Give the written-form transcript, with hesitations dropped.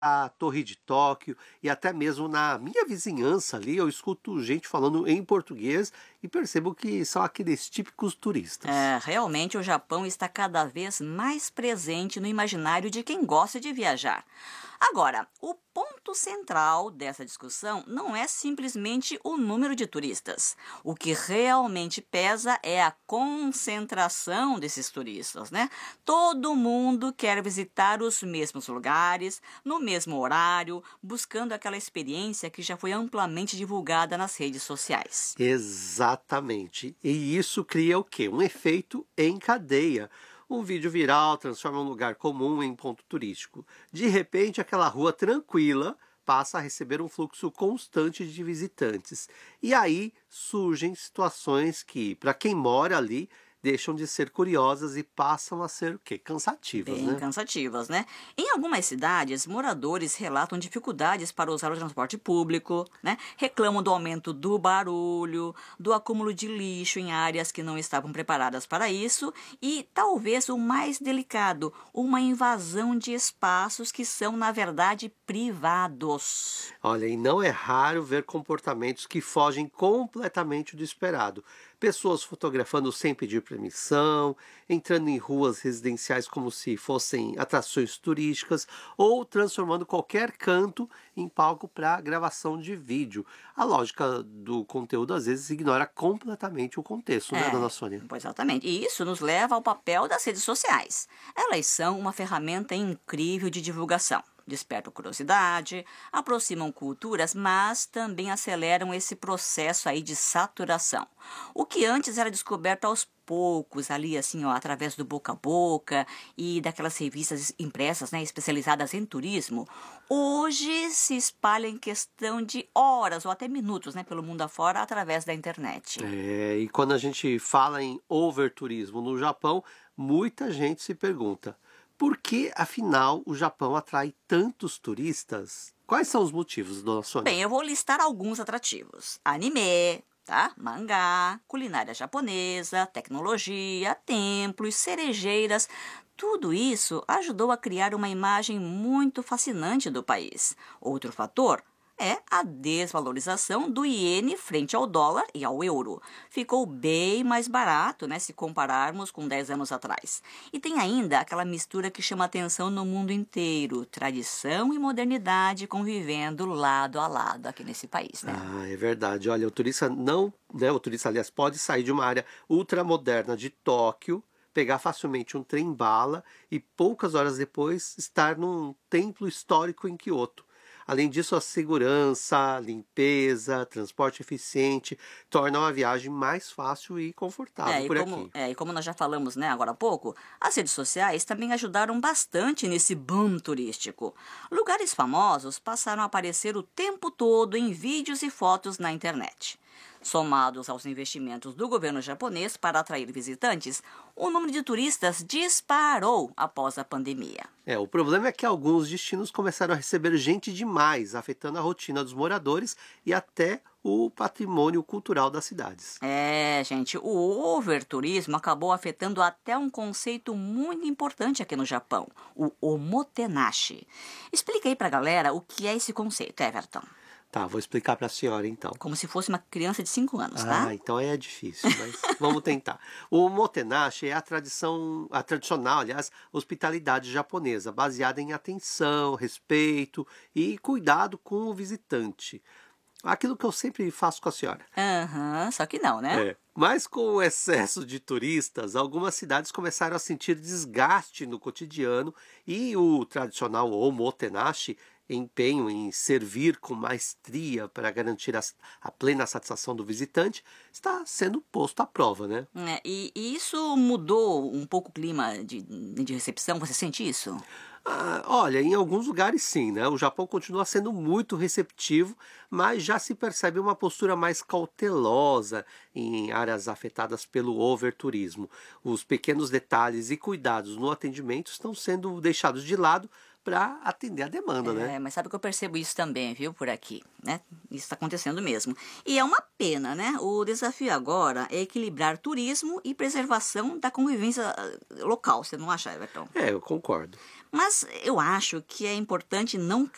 a Torre de Tóquio e até mesmo na minha vizinhança ali, eu escuto gente falando em português e percebo que são aqueles típicos turistas. É, realmente o Japão está cada vez mais presente no imaginário de quem gosta de viajar. Agora, o ponto central dessa discussão não é simplesmente o número de turistas. O que realmente pesa é a concentração desses turistas, né? Todo mundo quer visitar os mesmos lugares, no mesmo horário, buscando aquela experiência que já foi amplamente divulgada nas redes sociais. Exatamente. E isso cria o quê? Um efeito em cadeia. Um vídeo viral transforma um lugar comum em ponto turístico. De repente, aquela rua tranquila passa a receber um fluxo constante de visitantes. E aí surgem situações que, para quem mora ali, deixam de ser curiosas e passam a ser o quê? Cansativas, Bem né? cansativas, né? Em algumas cidades, moradores relatam dificuldades para usar o transporte público, né? Reclamam do aumento do barulho, do acúmulo de lixo em áreas que não estavam preparadas para isso e, talvez o mais delicado, uma invasão de espaços que são, na verdade, privados. Olha, e não é raro ver comportamentos que fogem completamente do esperado. Pessoas fotografando sem pedir permissão, entrando em ruas residenciais como se fossem atrações turísticas ou transformando qualquer canto em palco para gravação de vídeo. A lógica do conteúdo às vezes ignora completamente o contexto, né, dona É, Sônia? pois exatamente. E isso nos leva ao papel das redes sociais. Elas são uma ferramenta incrível de divulgação. Despertam curiosidade, aproximam culturas, mas também aceleram esse processo aí de saturação. O que antes era descoberto aos poucos, ali assim, ó, através do boca a boca e daquelas revistas impressas, né, especializadas em turismo, hoje se espalha em questão de horas ou até minutos, né, pelo mundo afora através da internet. E quando a gente fala em overturismo no Japão, muita gente se pergunta: por que, afinal, o Japão atrai tantos turistas? Quais são os motivos, dona Sônia? Bem, eu vou listar alguns atrativos: anime, tá? Mangá, culinária japonesa, tecnologia, templos, cerejeiras. Tudo isso ajudou a criar uma imagem muito fascinante do país. Outro fator é a desvalorização do iene frente ao dólar e ao euro. Ficou bem mais barato, né, se compararmos com 10 anos atrás. E tem ainda aquela mistura que chama atenção no mundo inteiro: tradição e modernidade convivendo lado a lado aqui nesse país, né? Ah, é verdade. Olha, o turista não, né, o turista, aliás, pode sair de uma área ultramoderna de Tóquio, pegar facilmente um trem-bala e poucas horas depois estar num templo histórico em Kyoto. Além disso, a segurança, limpeza, transporte eficiente tornam a viagem mais fácil e confortável por aqui. E como nós já falamos, né, agora há pouco, as redes sociais também ajudaram bastante nesse boom turístico. Lugares famosos passaram a aparecer o tempo todo em vídeos e fotos na internet. Somados aos investimentos do governo japonês para atrair visitantes, o número de turistas disparou após a pandemia. O problema é que alguns destinos começaram a receber gente demais, afetando a rotina dos moradores e até o patrimônio cultural das cidades. É, gente, o overturismo acabou afetando até um conceito muito importante aqui no Japão, o omotenashi. Explica aí pra galera o que é esse conceito, Everton. Tá, vou explicar para a senhora então. Como se fosse uma criança de 5 anos, tá? Então é difícil, mas vamos tentar. O motenashi é a tradicional, aliás, hospitalidade japonesa, baseada em atenção, respeito e cuidado com o visitante. Aquilo que eu sempre faço com a senhora. Aham, só que não, né? Mas com o excesso de turistas, algumas cidades começaram a sentir desgaste no cotidiano e o tradicional omotenashi, empenho em servir com maestria para garantir a plena satisfação do visitante, está sendo posto à prova, né? E isso mudou um pouco o clima de recepção, você sente isso? Olha, em alguns lugares sim, né? O Japão continua sendo muito receptivo, mas já se percebe uma postura mais cautelosa em áreas afetadas pelo overturismo. Os pequenos detalhes e cuidados no atendimento estão sendo deixados de lado para atender a demanda, né? Mas sabe que eu percebo isso também, viu, por aqui, né? Isso está acontecendo mesmo. E é uma pena, né? O desafio agora é equilibrar turismo e preservação da convivência local, você não acha, Everton? Eu concordo. Mas eu acho que é importante não